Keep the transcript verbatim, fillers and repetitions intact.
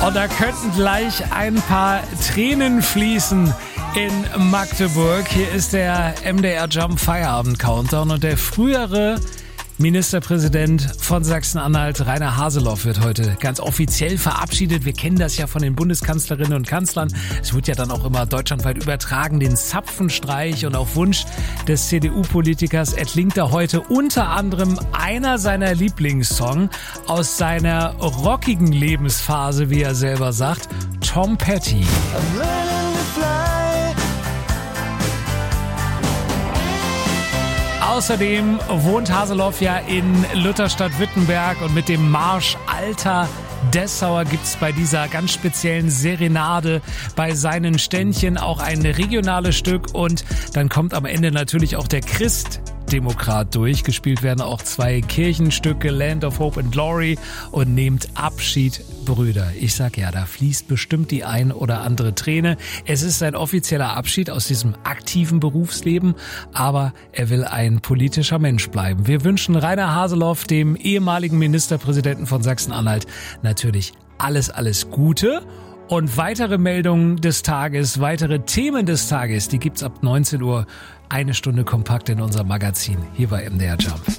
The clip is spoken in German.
Und da könnten gleich ein paar Tränen fließen in Magdeburg. Hier ist der M D R Jump Feierabend Countdown und der frühere Ministerpräsident von Sachsen-Anhalt, Rainer Haseloff, wird heute ganz offiziell verabschiedet. Wir kennen das ja von den Bundeskanzlerinnen und Kanzlern. Es wird ja dann auch immer deutschlandweit übertragen, den Zapfenstreich. Und auf Wunsch des C D U-Politikers erklingt da heute unter anderem einer seiner Lieblingssongs aus seiner rockigen Lebensphase, wie er selber sagt, Tom Petty. Außerdem wohnt Haseloff ja in Lutherstadt-Wittenberg und mit dem Marsch Alter Dessauer gibt's bei dieser ganz speziellen Serenade bei seinen Ständchen auch ein regionales Stück und dann kommt am Ende natürlich auch der Christdemokrat durch. Gespielt werden auch zwei Kirchenstücke, Land of Hope and Glory und Nehmt Abschied, Brüder. Ich sag ja, da fließt bestimmt die ein oder andere Träne. Es ist ein offizieller Abschied aus diesem aktiven Berufsleben, aber er will ein politischer Mensch bleiben. Wir wünschen Rainer Haseloff, dem ehemaligen Ministerpräsidenten von Sachsen-Anhalt, natürlich alles, alles Gute. Und weitere Meldungen des Tages, weitere Themen des Tages, die gibt's ab neunzehn Uhr. Eine Stunde kompakt in unserem Magazin hier bei M D R Jump.